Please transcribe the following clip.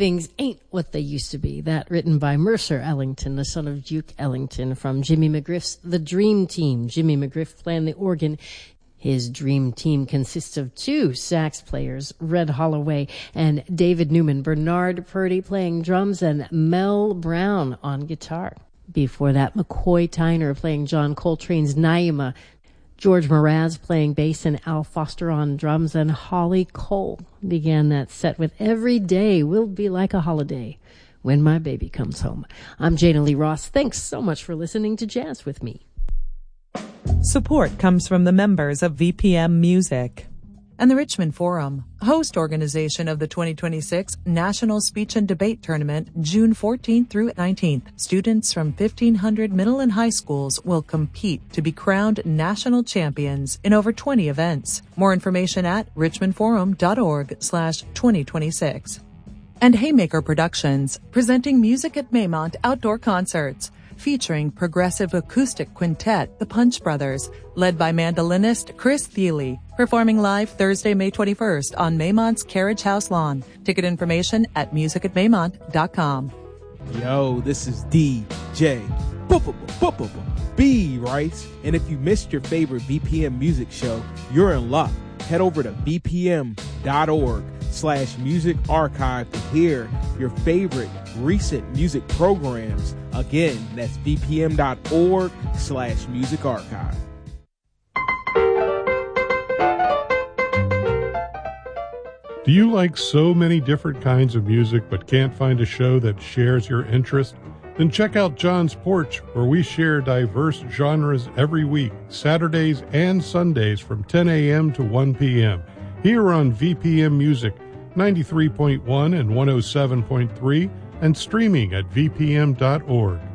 Things Ain't What They Used to Be. That written by Mercer Ellington, the son of Duke Ellington, from Jimmy McGriff's The Dream Team. Jimmy McGriff playing the organ. His dream team consists of 2 sax players, Red Holloway and David Newman, Bernard Purdy playing drums, and Mel Brown on guitar. Before that, McCoy Tyner playing John Coltrane's Naima, George Mraz playing bass and Al Foster on drums, and Holly Cole began that set with Every Day Will Be Like a Holiday When My Baby Comes Home. I'm Jana Lee Ross. Thanks so much for listening to Jazz with me. Support comes from the members of VPM Music and the Richmond Forum, host organization of the 2026 National Speech and Debate Tournament, June 14th through 19th. Students from 1,500 middle and high schools will compete to be crowned national champions in over 20 events. More information at richmondforum.org/2026. And Haymaker Productions, presenting Music at Maymont outdoor concerts, featuring progressive acoustic quintet, the Punch Brothers, led by mandolinist Chris Thiele, performing live Thursday, May 21st on Maymont's Carriage House lawn. Ticket information at musicatmaymont.com. Yo, this is DJ B Rice, and if you missed your favorite VPM music show, you're in luck. Head over to vpm.org/music archive to hear your favorite recent music programs. Again, that's vpm.org/music archive. Do you like so many different kinds of music but can't find a show that shares your interest? Then check out John's Porch, where we share diverse genres every week, Saturdays and Sundays from 10 a.m. to 1 p.m. here on VPM Music 93.1 and 107.3 and streaming at vpm.org.